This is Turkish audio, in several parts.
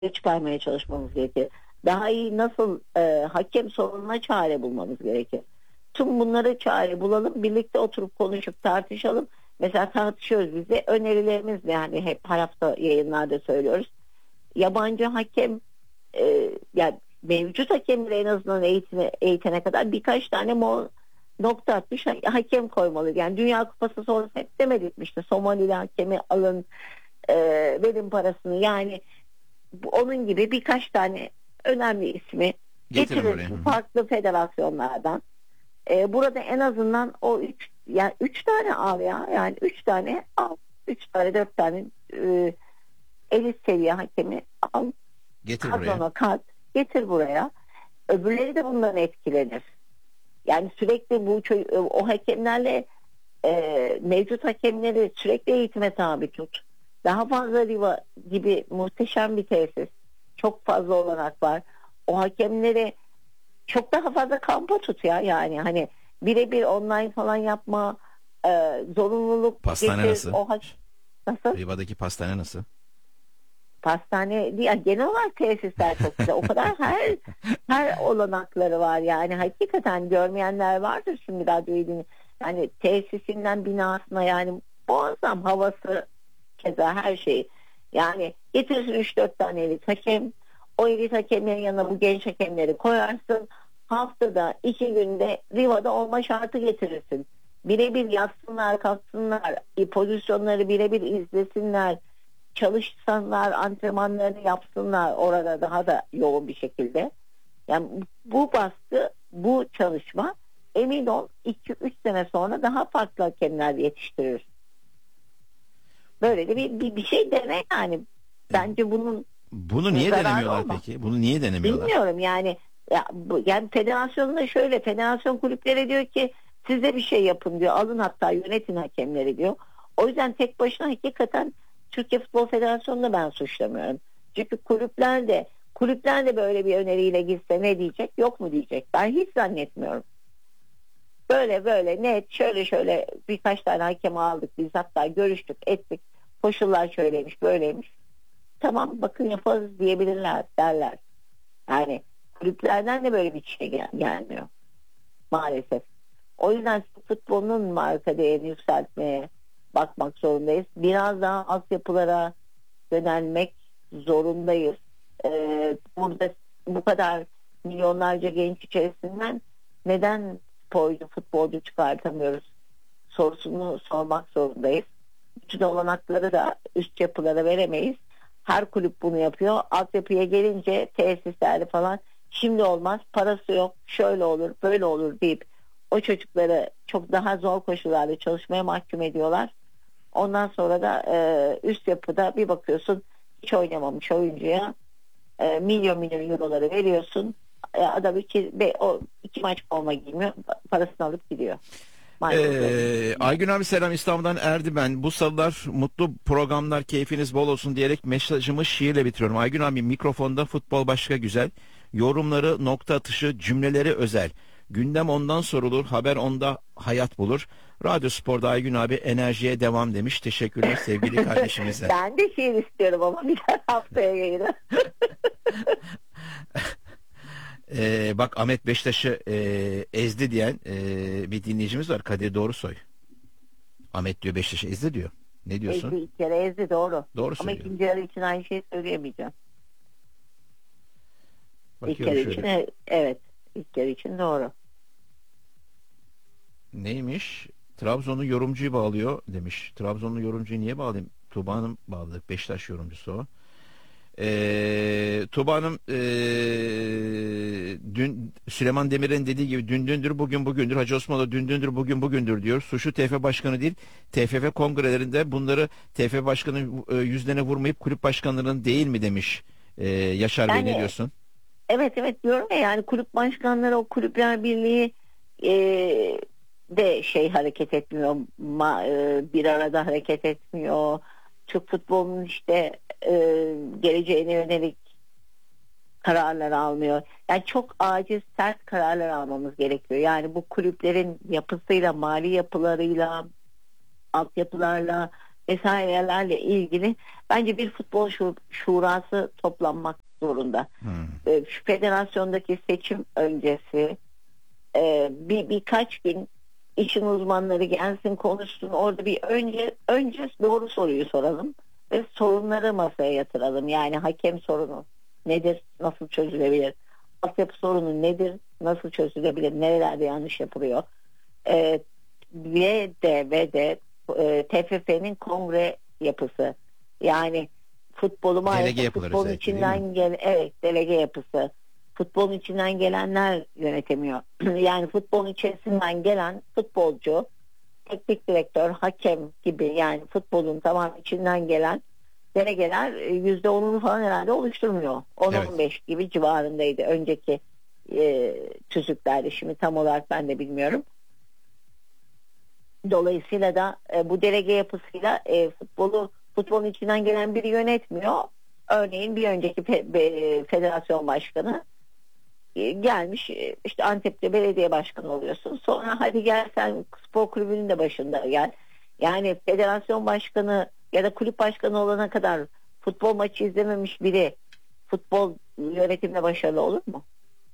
çıkarmaya çalışmamız gerekir. Daha iyi nasıl hakem sorununa çare bulmamız gerekir. Tüm bunları çare bulalım. Birlikte oturup konuşup tartışalım. Mesela tartışıyoruz biz de. Önerilerimiz de yani hep her hafta yayınlarda söylüyoruz. Yabancı hakem yani mevcut hakemleri en azından eğitene kadar birkaç tane nokta atmış hakem koymalı. Yani Dünya Kupası sonrası hep demedik mi işte Somalili hakemi alın, verin parasını. Yani onun gibi birkaç tane önemli ismi Getirin getirin buraya. Hı hı. farklı federasyonlardan. Burada en azından o üç tane al ya. Yani üç tane al. Üç tane dört tane elit seviye hakemi al. Getir buraya. Kadrona kat. Getir buraya. Öbürleri de bundan etkilenir. Yani sürekli o hakemlerle mevcut hakemleri sürekli eğitime tabi tut. Daha fazla Riva gibi muhteşem bir tesis. Çok fazla olanak var. O hakemleri çok daha fazla kampa tut ya. Yani hani birebir online falan yapma, zorunluluk Pastane getir. nasıl? Nasıl? Riva'daki pastane nasıl? Pastane değil, yani genel olarak tesisler çok güzel. O kadar her olanakları var yani. Hakikaten görmeyenler vardır şimdi radyoyu dinle. Yani tesisinden binasına yani muazzam havası, keza her şey. Yani getirsin 3-4 tane elit hakem. O elit hakemlerin yanına bu genç hakemleri koyarsın. Haftada 2 günde Riva'da olma şartı getirirsin. Birebir yatsınlar, kalksınlar, pozisyonları birebir izlesinler, çalışsınlar, antrenmanlarını yapsınlar orada daha da yoğun bir şekilde. Yani bu baskı, bu çalışma emin ol 2-3 sene sonra daha farklı hakemler yetiştirir. Böyle de bir şey dene yani. Bence Bunu niye zararı denemiyorlar olmaz. peki? Bunu niye denemiyorlar? Bilmiyorum yani. Yani federasyonda şöyle, federasyon kulüplere diyor ki size bir şey yapın diyor. Alın hatta yönetin hakemleri diyor. O yüzden tek başına hakikaten Türkiye Futbol Federasyonu'nu ben suçlamıyorum. Çünkü kulüpler de böyle bir öneriyle gitse ne diyecek? Yok mu diyecek? Ben hiç zannetmiyorum. Böyle net şöyle birkaç tane hakem aldık. Biz hatta görüştük, ettik. Koşullar şöyleymiş, böyleymiş. Tamam bakın yaparız diyebilirler, derler. Yani kulüplerden de böyle bir şey gelmiyor maalesef. O yüzden futbolun marka değerini yükseltmeye bakmak zorundayız. Biraz daha altyapılara yönelmek zorundayız. Burada bu kadar milyonlarca genç içerisinden neden sporcu, futbolcu çıkartamıyoruz sorusunu sormak zorundayız. Bütün olanakları da üst yapılara veremeyiz. Her kulüp bunu yapıyor. Altyapıya gelince tesislerde falan şimdi olmaz, parası yok, şöyle olur, böyle olur deyip o çocukları çok daha zor koşullarda çalışmaya mahkum ediyorlar. Ondan sonra da üst yapıda bir bakıyorsun hiç oynamamış oyuncuya milyon euroları veriyorsun. Adam iki maç forma giymiyor, parasını alıp gidiyor. Aygün abi selam, İstanbul'dan Erdi ben. Bu salılar mutlu programlar, keyfiniz bol olsun diyerek mesajımı şiirle bitiriyorum. Aygün abi mikrofonda futbol başka güzel. Yorumları nokta atışı, cümleleri özel. Gündem ondan sorulur, haber onda hayat bulur. Radyo Spor'da Aygün abi enerjiye devam demiş. Teşekkürler sevgili kardeşimize. Ben de şiir istiyorum ama bir haftaya yayına. Bak Ahmet Beştaş'ı ezdi diyen bir dinleyicimiz var. Kadir Doğrusoy. Ahmet diyor Beştaş'ı ezdi diyor. Ne diyorsun? Ezdi, ilk kere ezdi, doğru. Doğru ama söylüyor. ikinci yarı için aynı şeyi söyleyemeyeceğim. Bakıyorum İlk yarı şöyle. için evet. İlk yarı için doğru. Neymiş? Trabzonlu yorumcuyu bağlıyor demiş. Trabzonlu yorumcuyu niye bağlayayım? Tuğba Hanım bağladı. Beşiktaş yorumcusu o. Tuğba Hanım dün Süleyman Demirel'in dediği gibi dün dündür bugün bugündür. Hacı Osmanlı dün dündür bugün bugündür diyor. Suçlu TFF başkanı değil. TFF kongrelerinde bunları TFF başkanı yüzlerine vurmayıp kulüp başkanlarının değil mi demiş. Yaşar Bey ne diyorsun? Evet diyorum ya, yani kulüp başkanları o Kulüpler Birliği de hareket etmiyor, bir arada hareket etmiyor. Türk futbolunun geleceğine yönelik kararlar almıyor. Yani çok aciz, sert kararlar almamız gerekiyor. Yani bu kulüplerin yapısıyla, mali yapılarıyla, altyapılarla vesairelerle ilgili bence bir futbol şurası toplanmak zorunda. Şu federasyondaki seçim öncesi birkaç gün işin uzmanları gelsin, konuşsun. Orada bir önce doğru soruyu soralım ve sorunları masaya yatıralım. Yani hakem sorunu nedir, nasıl çözülebilir? Altyapı sorunu nedir, nasıl çözülebilir? Nerelerde yanlış yapılıyor? Ve de TFF'nin kongre yapısı, yani futbolu maalesef futbolun içinden delege yapısı, futbolun içinden gelenler yönetemiyor. Yani futbolun içerisinden gelen futbolcu, teknik direktör, hakem gibi, yani futbolun tamam içinden gelen delegeler %10'unu falan herhalde oluşturmuyor. 10-15 gibi civarındaydı önceki tüzüklerde. Şimdi tam olarak ben de bilmiyorum. Dolayısıyla da bu delege yapısıyla futbolun içinden gelen biri yönetmiyor. Örneğin bir önceki federasyon başkanı gelmiş, işte Antep'te belediye başkanı oluyorsun. Sonra hadi gel sen spor kulübünün de başında gel. Yani federasyon başkanı ya da kulüp başkanı olana kadar futbol maçı izlememiş biri futbol yönetimde başarılı olur mu?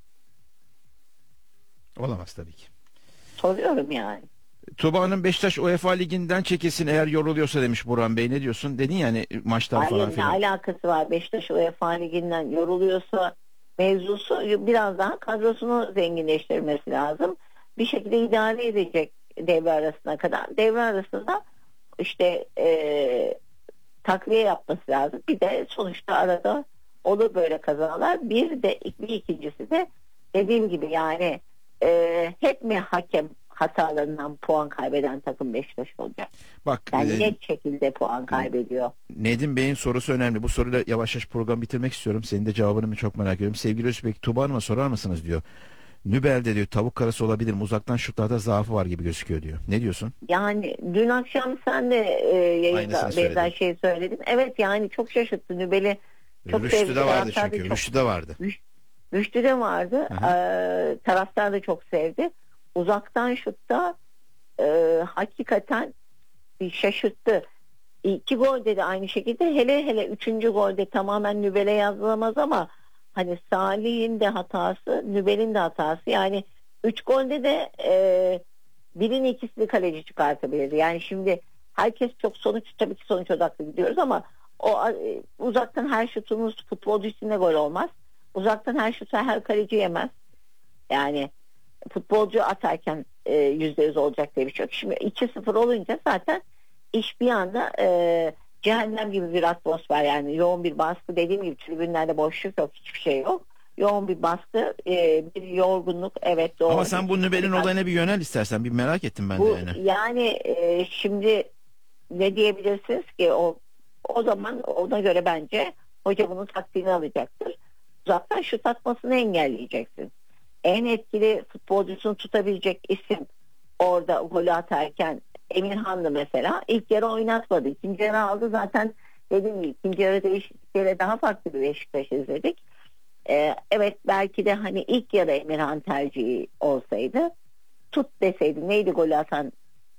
Olamaz tabii ki. Soruyorum yani. Tuğba Hanım, Beşiktaş UEFA Ligi'nden çekilsin eğer yoruluyorsa demiş Burhan Bey. Ne diyorsun? Dedin yani maçtan falan filan. Ne alakası var? Beşiktaş UEFA Ligi'nden yoruluyorsa mevzusu biraz daha kadrosunu zenginleştirmesi lazım. Bir şekilde idare edecek devre arasına kadar. Devre arasında işte takviye yapması lazım. Bir de sonuçta arada olur böyle kazalar. Bir ikincisi de dediğim gibi yani hep mi hakem hatalarından puan kaybeden takım Beşiktaş olacak? Bak, yani net şekilde puan kaybediyor. Nedim Bey'in sorusu önemli. Bu soruyla yavaş yavaş programı bitirmek istiyorum. Senin de cevabını çok merak ediyorum. Sevgili Özbek, Tuğba Hanım'a sorar mısınız diyor. Nübel'de diyor tavuk karası olabilir mi? Uzaktan şutlarda zaafı var gibi gözüküyor diyor. Ne diyorsun? Yani dün akşam sen de yayında benzer şey söyledin. Evet, yani çok şaşırttı. Nübel'i çok sevdi. Rüştü'de vardı çünkü. Rüştü'de vardı. Rüştü'de vardı. Taraftar da çok sevdi. Uzaktan şutta hakikaten şaşırttı. 2 golde de aynı şekilde, hele 3. golde tamamen Nübel'e yazılamaz ama hani Salih'in de hatası, Nübel'in de hatası. Yani 3 golde de birini ikisini kaleci çıkartabilirdi. Yani şimdi herkes çok tabii ki sonuç odaklı gidiyoruz ama uzaktan her şutunuz futbolcu için de gol olmaz. Uzaktan her şutu her kaleci yemez. Yani futbolcu atarken %100 olacak diye bir şey yok. Şimdi 2-0 olunca zaten iş bir anda cehennem gibi bir atmosfer, yani yoğun bir baskı, dediğim gibi tribünlerde boşluk yok, hiçbir şey yok. Yoğun bir baskı, bir yorgunluk, evet doğru. Ama sen bu Nübel'in olayına bir yönel istersen, bir merak ettim ben de yani. Yani şimdi ne diyebilirsiniz ki o zaman ona göre bence hoca bunun taktiğini alacaktır. Uzaktan şut atmasını engelleyeceksin. En etkili futbolcusunu tutabilecek isim orada golü atarken Emirhan'dı mesela. İlk yarı oynatmadı. İkinci yarı aldı. Zaten dediğim gibi ikinci yarı değişiklikleri daha farklı bir Beşiktaş izledik. Evet, belki de hani ilk yarı Emirhan tercihi olsaydı, tut deseydi, neydi golü atan,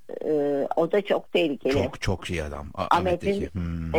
o da çok tehlikeli. Çok iyi adam. Ahmet'in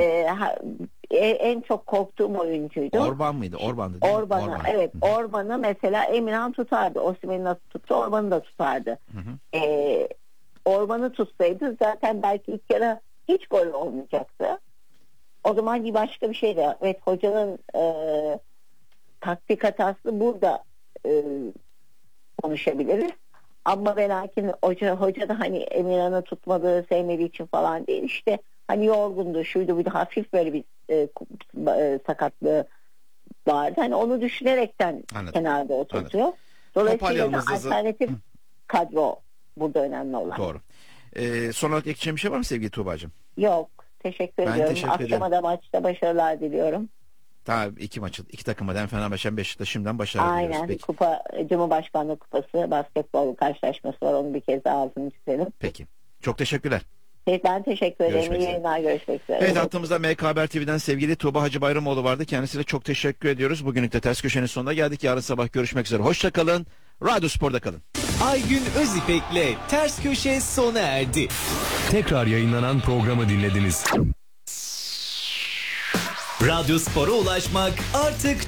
en çok korktuğum oyuncuydu. Orban mıydı? Orban'dı değil mi? Orban. Evet, Orban'ı mesela Emirhan tutardı. Osimhen'i nasıl tuttu? Orban'ı da tutardı. Orban'ı tutsaydı zaten belki ilk yarı hiç gol olmayacaktı. O zaman bir başka bir şeydi. Evet, hocanın taktik hatası burada konuşabiliriz. Ama ve lakin hoca da hani Emirhan'ı tutmadığı, sevmediği için falan değil. İşte hani yorgundu, şuydu, bir de hafif böyle bir sakatlığı vardı. Hani onu düşünerekten kenarda oturtuyor. Dolayısıyla da alternatif kadro burada önemli olan. Doğru. Son olarak ekleyeceğim bir şey var mı sevgili Tuğba'cığım? Yok. Teşekkür ediyorum. Akşama da maçta başarılar diliyorum. Tabii iki takıma da Fenerbahçe, Beşiktaş şimdiden başarılar diliyoruz. Aynen. Kupa, Cumhurbaşkanlığı Kupası basketbol karşılaşması var. Onu bir kez daha altını çizelim. Peki. Çok teşekkürler. Ben teşekkür ederim. İyi yayınlar, görüşmek üzere. Evet, hattımızda MK Haber TV'den sevgili Tuğba Hacıbayramoğlu vardı. Kendisine çok teşekkür ediyoruz. Bugünlük de Ters Köşe'nin sonuna geldik. Yarın sabah görüşmek üzere. Hoşça kalın. Radyo Spor'da kalın. Aygün Özipek'le Ters Köşe sona erdi. Tekrar yayınlanan programı dinlediniz. Radyo Spor'a ulaşmak artık